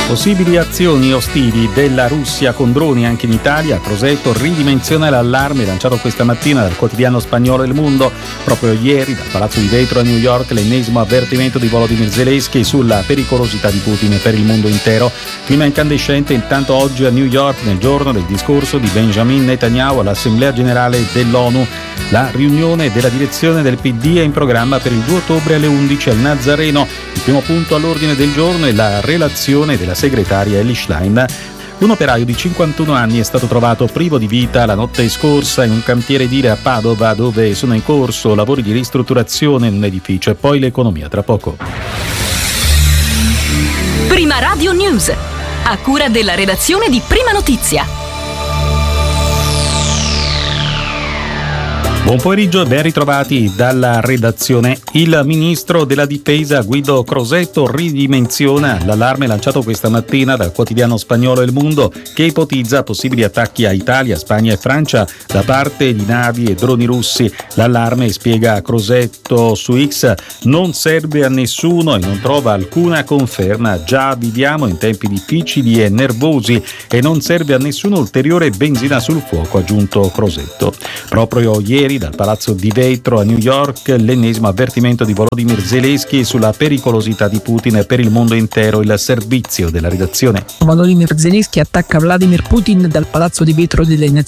Possibili azioni ostili della Russia con droni anche in Italia. Crosetto ridimensiona l'allarme lanciato questa mattina dal quotidiano spagnolo El Mundo. Proprio ieri dal Palazzo di Vetro a New York l'ennesimo avvertimento di Volodymyr Zelensky sulla pericolosità di Putin per il mondo intero. Clima incandescente intanto oggi a New York nel giorno del discorso di Benjamin Netanyahu all'Assemblea Generale dell'ONU. La riunione della direzione del PD è in programma per il 2 ottobre alle 11 al Nazareno. Il primo punto all'ordine del giorno è la relazione della segretaria Elly Schlein. Un operaio di 51 anni è stato trovato privo di vita la notte scorsa in un cantiere edile a Padova, dove sono in corso lavori di ristrutturazione in un edificio. E poi l'economia tra poco. Prima Radio News, a cura della redazione di Prima Notizia. Buon pomeriggio e ben ritrovati dalla redazione. Il ministro della difesa Guido Crosetto ridimensiona l'allarme lanciato questa mattina dal quotidiano spagnolo El Mundo, che ipotizza possibili attacchi a Italia, Spagna e Francia da parte di navi e droni russi. L'allarme, spiega Crosetto su X, non serve a nessuno e non trova alcuna conferma. Già viviamo in tempi difficili e nervosi e non serve a nessuno ulteriore benzina sul fuoco, ha aggiunto Crosetto. Proprio ieri dal Palazzo di Vetro a New York l'ennesimo avvertimento di Volodymyr Zelensky sulla pericolosità di Putin per il mondo intero. Il servizio della redazione. Volodymyr Zelensky attacca Vladimir Putin dal Palazzo di Vetro delle